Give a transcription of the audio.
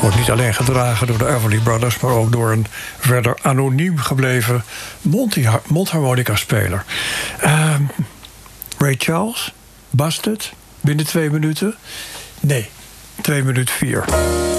Wordt niet alleen gedragen door de Everly Brothers, maar ook door een verder anoniem gebleven mondharmonica-speler. Ray Charles, Busted, binnen 2 minuten? Nee, 2 minuten 4.